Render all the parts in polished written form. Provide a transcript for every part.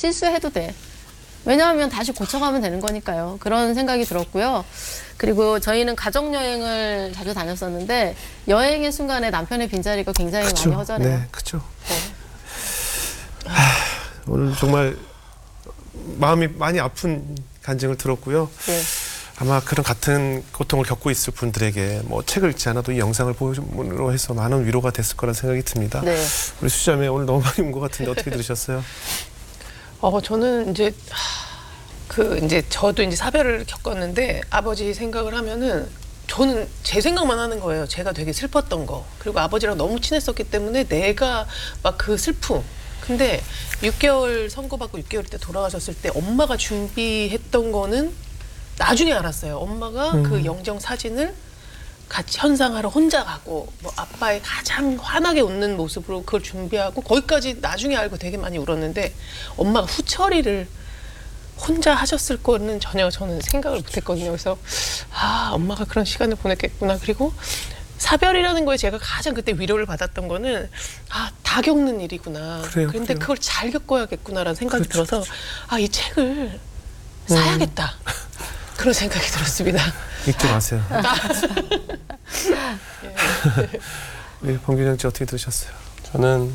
실수해도 돼. 왜냐하면 다시 고쳐가면 되는 거니까요. 그런 생각이 들었고요. 그리고 저희는 가족여행을 자주 다녔었는데 여행의 순간에 남편의 빈자리가 굉장히 그쵸. 많이 허전해요. 네, 그렇죠. 오늘 정말 마음이 많이 아픈 간증을 들었고요. 네. 아마 그런 같은 고통을 겪고 있을 분들에게 뭐 책을 읽지 않아도 이 영상을 보므로 해서 많은 위로가 됐을 거란 생각이 듭니다. 네. 우리 수자매 오늘 너무 많이 운 것 같은데 어떻게 들으셨어요? 저는 이제 이제 저도 이제 사별을 겪었는데 아버지 생각을 하면은 저는 제 생각만 하는 거예요. 제가 되게 슬펐던 거. 그리고 아버지랑 너무 친했었기 때문에 내가 막 그 슬픔. 근데 6개월 선고받고 6개월 때 돌아가셨을 때 엄마가 준비했던 거는 나중에 알았어요. 엄마가 그 영정 사진을 같이 현상하러 혼자 가고 뭐 아빠의 가장 환하게 웃는 모습으로 그걸 준비하고 거기까지 나중에 알고 되게 많이 울었는데 엄마가 후처리를 혼자 하셨을 거는 전혀 저는 생각을 못했거든요. 그래서 엄마가 그런 시간을 보냈겠구나. 그리고 사별이라는 거에 제가 가장 그때 위로를 받았던 거는 다 겪는 일이구나. 그런데 그걸 잘 겪어야겠구나라는 생각이 들어서 이 책을 사야겠다. 그런 생각이 들었습니다. 읽지 마세요. 네, 범균형 씨 어떻게 들으셨어요? 저는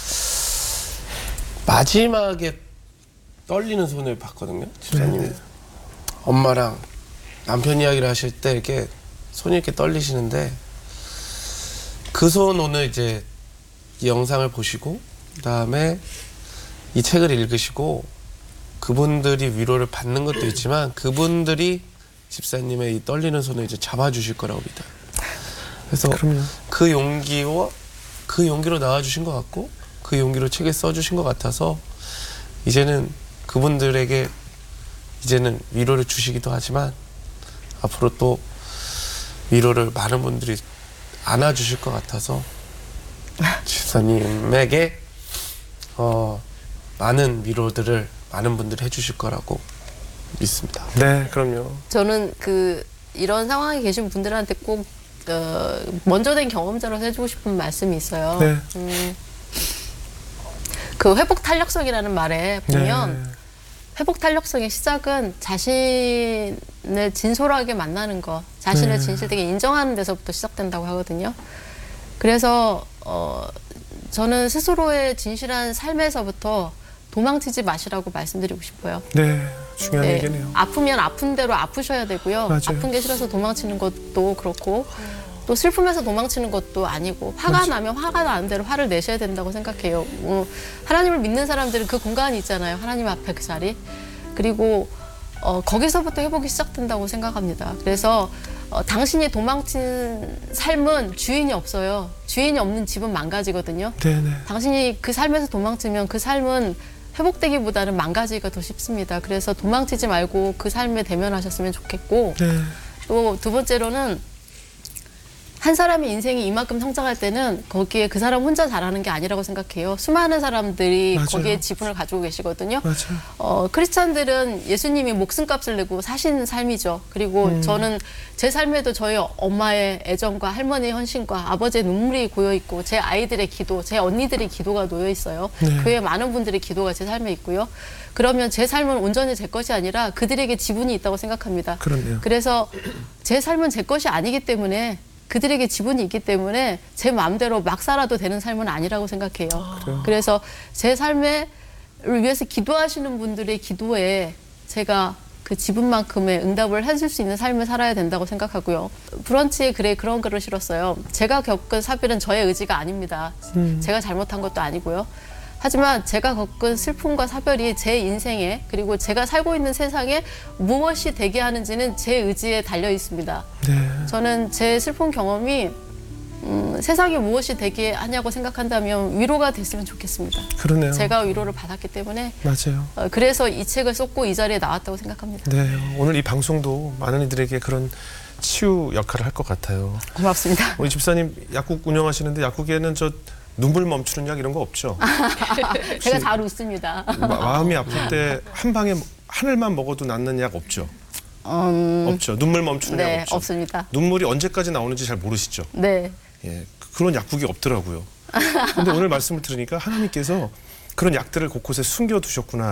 마지막에 떨리는 손을 봤거든요. 집사님이 엄마랑 남편 이야기를 하실 때 이렇게 손이 이렇게 떨리시는데 그 손 오늘 이제 이 영상을 보시고 그다음에 이 책을 읽으시고 그분들이 위로를 받는 것도 있지만 그분들이 집사님의 이 떨리는 손을 이제 잡아주실 거라고 믿어요. 그래서 그 용기로 나와주신 것 같고 그 용기로 책에 써주신 것 같아서 이제는 그분들에게 이제는 위로를 주시기도 하지만 앞으로 또 위로를 많은 분들이 안아주실 것 같아서 집사님에게 많은 위로들을 많은 분들이 해주실 거라고 믿습니다. 네, 그럼요. 저는 이런 상황에 계신 분들한테 꼭 먼저 된 경험자로서 해주고 싶은 말씀이 있어요. 네. 그 회복 탄력성이라는 말에 보면 네. 회복 탄력성의 시작은 자신을 진솔하게 만나는 것, 자신을 진실되게 인정하는 데서부터 시작된다고 하거든요. 그래서 저는 스스로의 진실한 삶에서부터 도망치지 마시라고 말씀드리고 싶어요. 네, 중요한 얘기네요. 아프면 아픈 대로 아프셔야 되고요. 맞아요. 아픈 게 싫어서 도망치는 것도 그렇고 또 슬픔에서 도망치는 것도 아니고 화가 나면 화가 나는 대로 화를 내셔야 된다고 생각해요. 하나님을 믿는 사람들은 그 공간이 있잖아요. 하나님 앞에 그 자리. 그리고 거기서부터 회복이 시작된다고 생각합니다. 그래서 당신이 도망친 삶은 주인이 없어요. 주인이 없는 집은 망가지거든요. 네네. 당신이 그 삶에서 도망치면 그 삶은 회복되기보다는 망가지기가 더 쉽습니다. 그래서 도망치지 말고 그 삶에 대면하셨으면 좋겠고 네. 또 두 번째로는 한 사람의 인생이 이만큼 성장할 때는 거기에 그 사람 혼자 잘하는 게 아니라고 생각해요. 수많은 사람들이 맞아요. 거기에 지분을 가지고 계시거든요. 맞아요. 크리스찬들은 예수님이 목숨값을 내고 사신 삶이죠. 그리고 저는 제 삶에도 저희 엄마의 애정과 할머니의 헌신과 아버지의 눈물이 고여있고 제 아이들의 기도, 제 언니들의 기도가 놓여있어요. 네. 교회 많은 분들의 기도가 제 삶에 있고요. 그러면 제 삶은 온전히 제 것이 아니라 그들에게 지분이 있다고 생각합니다. 그렇네요. 그래서 제 삶은 제 것이 아니기 때문에 그들에게 지분이 있기 때문에 제 마음대로 막 살아도 되는 삶은 아니라고 생각해요. 그래서 제 삶을 위해서 기도하시는 분들의 기도에 제가 그 지분만큼의 응답을 해줄 수 있는 삶을 살아야 된다고 생각하고요. 브런치에 그런 글을 실었어요. 제가 겪은 사별은 저의 의지가 아닙니다. 제가 잘못한 것도 아니고요. 하지만 제가 겪은 슬픔과 사별이 제 인생에 그리고 제가 살고 있는 세상에 무엇이 되게 하는지는 제 의지에 달려 있습니다. 네. 저는 제 슬픈 경험이 세상에 무엇이 되게 하냐고 생각한다면 위로가 됐으면 좋겠습니다. 그러네요. 제가 위로를 받았기 때문에 맞아요. 그래서 이 책을 썼고 이 자리에 나왔다고 생각합니다. 네, 오늘 이 방송도 많은 이들에게 그런 치유 역할을 할 것 같아요. 고맙습니다. 우리 집사님 약국 운영하시는데 약국에는 눈물 멈추는 약 이런 거 없죠? 제가 잘 웃습니다. 마음이 아플 때 한 방에 하늘만 먹어도 낫는 약 없죠? 없죠. 눈물 멈추는 약 네, 없죠? 없습니다. 눈물이 언제까지 나오는지 잘 모르시죠? 네. 예, 그런 약국이 없더라고요. 근데 오늘 말씀을 들으니까 하나님께서 그런 약들을 곳곳에 숨겨두셨구나.